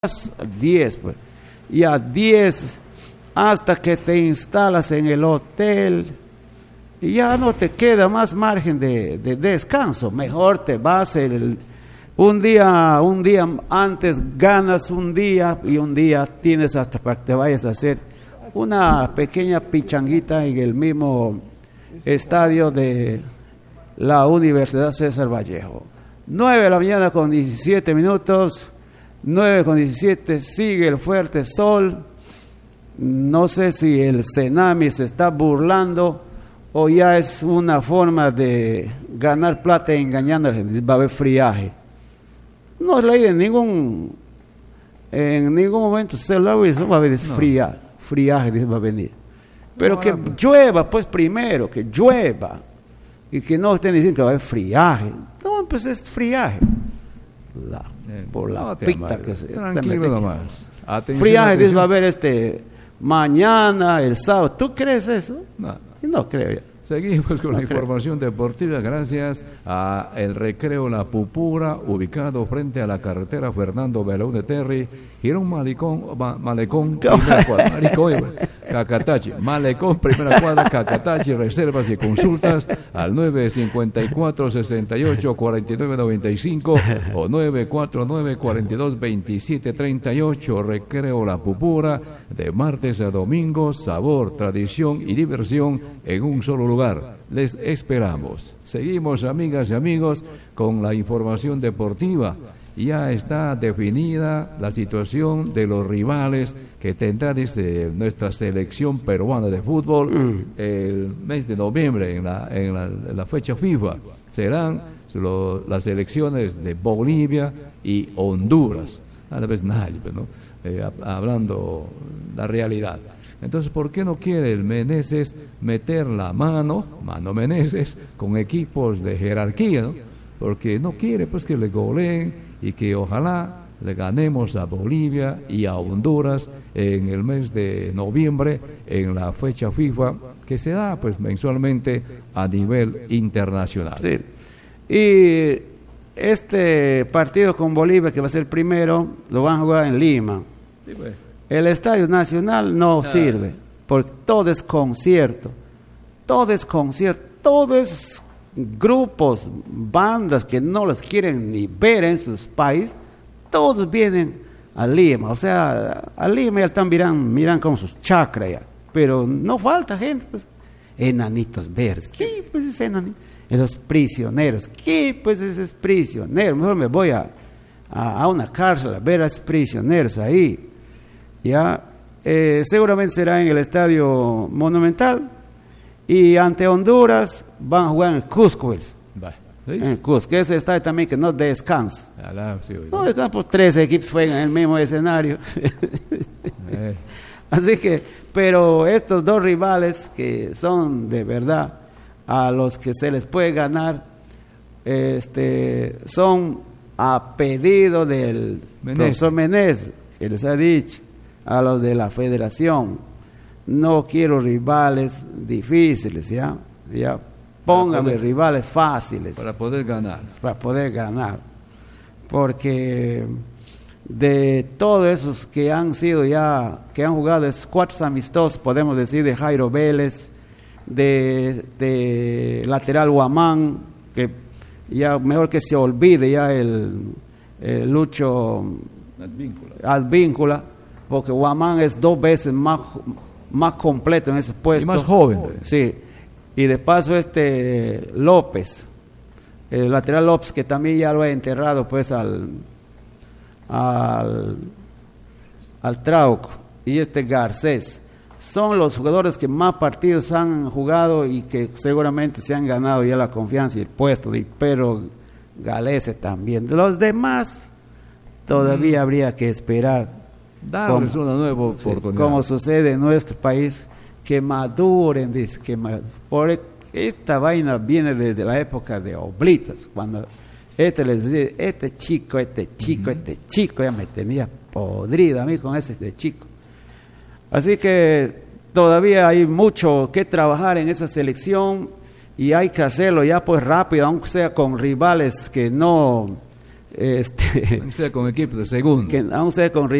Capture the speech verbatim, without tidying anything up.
diez, pues. Y a diez hasta que te instalas en el hotel y ya no te queda más margen de, de descanso. Mejor te vas el, un día, un día antes ganas un día y un día tienes hasta para que te vayas a hacer una pequeña pichanguita en el mismo estadio de la Universidad César Vallejo. nueve de la mañana con diecisiete minutos. nueve con diecisiete, sigue el fuerte sol. No sé si el Senami se está burlando o ya es una forma de ganar plata engañando a la gente. Va a haber friaje. No es ley en ningún en ningún momento se lo va a haber fría, friaje, va a venir. Pero que llueva, pues primero, que llueva. Y que no estén diciendo que va a haber friaje. No, pues es friaje. La, por la no picta que se tranquilo nomás. Friaje dice va a haber este mañana, el sábado. ¿Tú crees eso? No, no, no creo ya. Seguimos con no la creo. información deportiva gracias a el Recreo La Pupura, ubicado frente a la carretera Fernando Belaúnde de Terry, Girón Malecón, ma, Malecón, primera cuadra, Malecón, Cacatachi, Malecón, primera cuadra, Cacatachi, reservas y consultas al nueve cinco cuatro, seis ocho, cuatro nueve nueve cinco o nueve cuatro nueve, cuatro dos, veintisiete treinta y ocho. Recreo La Pupura, de martes a domingo, sabor, tradición y diversión en un solo lugar. Les esperamos. Seguimos, amigas y amigos, con la información deportiva. Ya está definida la situación de los rivales que tendrá desde nuestra selección peruana de fútbol el mes de noviembre en la, en la, en la fecha FIFA. Serán lo, las selecciones de Bolivia y Honduras. A la vez nadie, ¿no? eh, hablando la realidad. Entonces, ¿por qué no quiere el Meneses meter la mano, mano Meneses, con equipos de jerarquía, ¿no? Porque no quiere pues que le goleen y que ojalá le ganemos a Bolivia y a Honduras en el mes de noviembre en la fecha FIFA que se da pues mensualmente a nivel internacional. Sí. Y este partido con Bolivia, que va a ser el primero, lo van a jugar en Lima. Sí, pues. El Estadio Nacional no ah. sirve, porque todo es concierto, todo es concierto, todo es grupos, bandas que no los quieren ni ver en sus países, todos vienen a Lima, o sea, a Lima ya están miran, miran como sus chakras ya, pero no falta gente, pues, enanitos verdes, ¿qué pues es enanito? Los prisioneros, ¿qué pues es, es prisionero? Mejor me voy a, a, a una cárcel a ver a esos prisioneros ahí. Ya, eh, seguramente será en el Estadio Monumental y ante Honduras van a jugar en Cusco, ¿sí? En Cusco, que ese estadio también que no descansa. Alá, sí, no descansa, pues tres equipos juegan en el mismo escenario. eh. Así que, pero estos dos rivales que son de verdad a los que se les puede ganar, este, son a pedido del Menez. profesor Meneses, que les ha dicho a los de la federación, no quiero rivales difíciles, ya, ya póngame poder, rivales fáciles para poder ganar, para poder ganar, porque de todos esos que han sido ya, que han jugado esos cuatro amistosos, podemos decir de Jairo Vélez, de, de lateral Guamán, que ya mejor que se olvide ya el, el Lucho Advíncula. Advíncula, porque Guamán es dos veces más, más completo en ese puesto. Y más joven. Sí. Y de paso este López, el lateral López, que también ya lo ha enterrado pues al al, al Trauco, y este Garcés. Son los jugadores que más partidos han jugado y que seguramente se han ganado ya la confianza y el puesto de Pero Galese también. De los demás todavía mm. habría que esperar. Darles una nueva oportunidad. Sí, como sucede en nuestro país, que maduren, dice, que maduren. Por esta vaina viene desde la época de Oblitas, cuando este les dice, este chico, este chico, uh-huh. este chico, ya me tenía podrido a mí con ese de chico. Así que todavía hay mucho que trabajar en esa selección y hay que hacerlo ya pues rápido, aunque sea con rivales que no este, Aunque sea con equipo de segunda. que aún sea con